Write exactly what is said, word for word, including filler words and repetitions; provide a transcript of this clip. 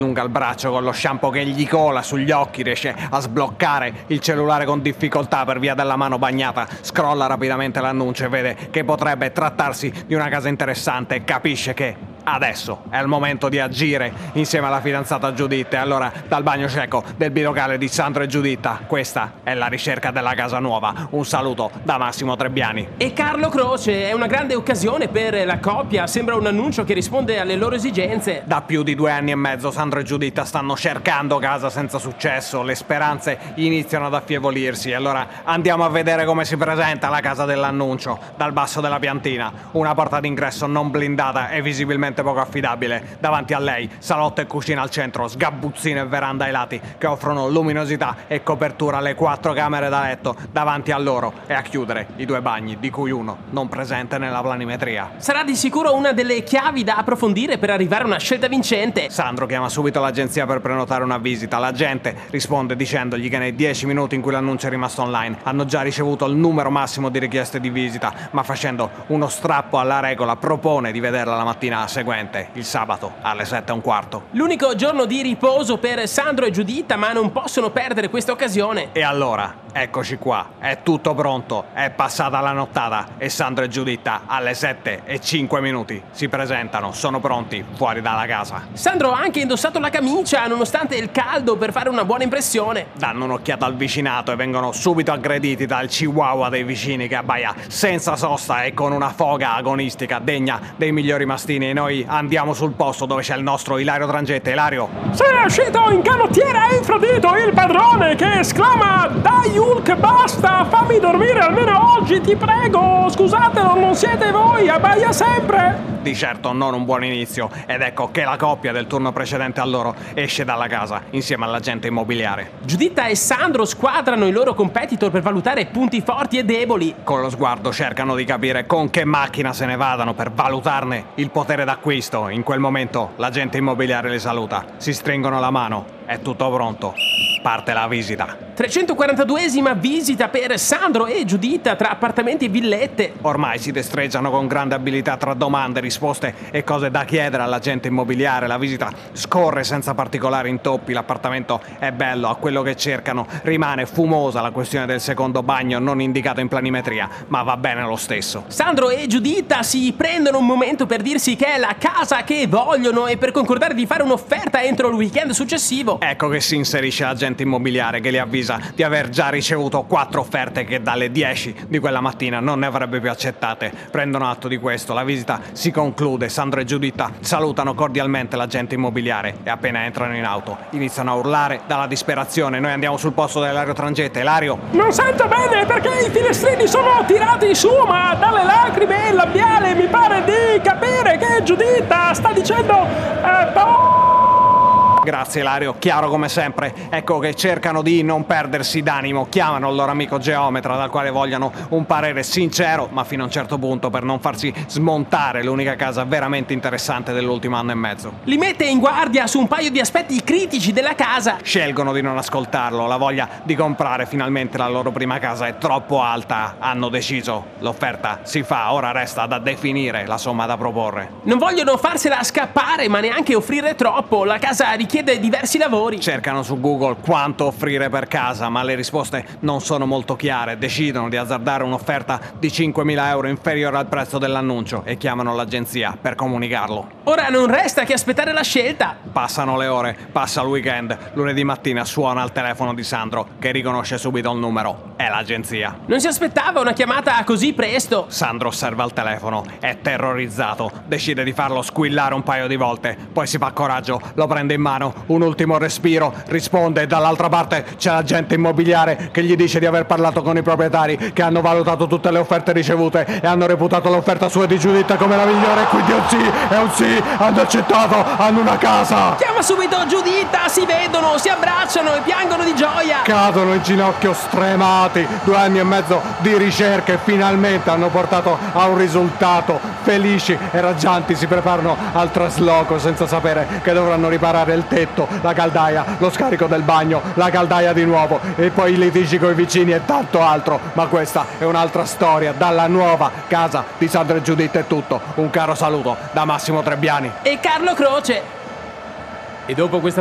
Lunga il braccio con lo shampoo che gli cola sugli occhi, riesce a sbloccare il cellulare con difficoltà per via della mano bagnata, scrolla rapidamente l'annuncio e vede che potrebbe trattarsi di una casa interessante e capisce che adesso è il momento di agire insieme alla fidanzata Giuditta. E allora dal bagno cieco del bilocale di Sandro e Giuditta, questa è la ricerca della casa nuova. Un saluto da Massimo Trebbiani e Carlo Croce. È una grande occasione per la coppia, sembra un annuncio che risponde alle loro esigenze. Da più di due anni e mezzo Sandro e Giuditta stanno cercando casa senza successo, le speranze iniziano ad affievolirsi e allora andiamo a vedere come si presenta la casa dell'annuncio. Dal basso della piantina, una porta d'ingresso non blindata e visibilmente poco affidabile. Davanti a lei, salotto e cucina al centro, sgabuzzino e veranda ai lati che offrono luminosità e copertura alle quattro camere da letto davanti a loro, e a chiudere i due bagni, di cui uno non presente nella planimetria. Sarà di sicuro una delle chiavi da approfondire per arrivare a una scelta vincente. Sandro chiama subito l'agenzia per prenotare una visita. L'agente risponde dicendogli che nei dieci minuti in cui l'annuncio è rimasto online hanno già ricevuto il numero massimo di richieste di visita, ma facendo uno strappo alla regola propone di vederla la mattina seguente, il sabato alle sette e un quarto. L'unico giorno di riposo per Sandro e Giuditta, ma non possono perdere questa occasione. E allora, eccoci qua, è tutto pronto, è passata la nottata e Sandro e Giuditta alle sette e cinque minuti si presentano, sono pronti fuori dalla casa. Sandro ha anche indossato la camicia nonostante il caldo per fare una buona impressione. Danno un'occhiata al vicinato e vengono subito aggrediti dal chihuahua dei vicini che abbaia senza sosta e con una foga agonistica degna dei migliori mastini. E noi andiamo sul posto dove c'è il nostro Ilario Trangette. Ilario, se è uscito in canottiera e infradito il padrone che esclama: dai Hulk, basta, fammi dormire almeno oggi, ti prego, scusatelo, non siete voi, abbaia sempre. Di certo non un buon inizio, ed ecco che la coppia del turno precedente a loro esce dalla casa insieme all'agente immobiliare. Giuditta e Sandro squadrano i loro competitor per valutare punti forti e deboli. Con lo sguardo cercano di capire con che macchina se ne vadano per valutarne il potere d'acquisto. In quel momento l'agente immobiliare li saluta, si stringono la mano, è tutto pronto, parte la visita. trecentoquarantaduesima visita per Sandro e Giuditta tra appartamenti e villette. Ormai si destreggiano con grande abilità tra domande, risposte e cose da chiedere all'agente immobiliare. La visita scorre senza particolari intoppi, l'appartamento è bello, ha quello che cercano. Rimane fumosa la questione del secondo bagno non indicato in planimetria, ma va bene lo stesso. Sandro e Giuditta si prendono un momento per dirsi che è la casa che vogliono e per concordare di fare un'offerta entro il weekend successivo. Ecco che si inserisce l'agente immobiliare che li avvisa di aver già ricevuto quattro offerte che dalle dieci di quella mattina non ne avrebbe più accettate. Prendono atto di questo, la visita si conclude, Sandro e Giuditta salutano cordialmente l'agente immobiliare e appena entrano in auto iniziano a urlare dalla disperazione. Noi andiamo sul posto dell'Ilario Trangette. Ilario, non sento bene perché i finestrini sono tirati su, ma dalle lacrime e il labiale mi pare di capire che Giuditta sta dicendo eh, oh! Grazie Ilario, chiaro come sempre. Ecco che cercano di non perdersi d'animo, chiamano il loro amico geometra dal quale vogliono un parere sincero, ma fino a un certo punto, per non farsi smontare l'unica casa veramente interessante dell'ultimo anno e mezzo. Li mette in guardia su un paio di aspetti critici della casa. Scelgono di non ascoltarlo, la voglia di comprare finalmente la loro prima casa è troppo alta, hanno deciso, l'offerta si fa, ora resta da definire la somma da proporre. Non vogliono farsela scappare, ma neanche offrire troppo, la casa richiede diversi lavori. Cercano su Google quanto offrire per casa, ma le risposte non sono molto chiare. Decidono di azzardare un'offerta di cinquemila euro inferiore al prezzo dell'annuncio e chiamano l'agenzia per comunicarlo. Ora non resta che aspettare la scelta. Passano le ore, passa il weekend. Lunedì mattina suona il telefono di Sandro, che riconosce subito il numero. È l'agenzia. Non si aspettava una chiamata così presto. Sandro osserva il telefono, è terrorizzato, decide di farlo squillare un paio di volte, poi si fa coraggio, lo prende in mano, un ultimo respiro, risponde. Dall'altra parte c'è l'agente immobiliare che gli dice di aver parlato con i proprietari, che hanno valutato tutte le offerte ricevute e hanno reputato l'offerta sua di Giuditta come la migliore. Quindi è un sì, è un sì, hanno accettato, hanno una casa. Chiama subito Giuditta, si vedono, si abbracciano e piangono di gioia. Cadono in ginocchio stremati. Due anni e mezzo di ricerche finalmente hanno portato a un risultato. Felici e raggianti si preparano al trasloco senza sapere che dovranno riparare il tetto, la caldaia, lo scarico del bagno, la caldaia di nuovo e poi i litigi coi vicini e tanto altro. Ma questa è un'altra storia. Dalla nuova casa di Sandro e Giuditta è tutto. Un caro saluto da Massimo Trebbiani e Carlo Croce. E dopo questa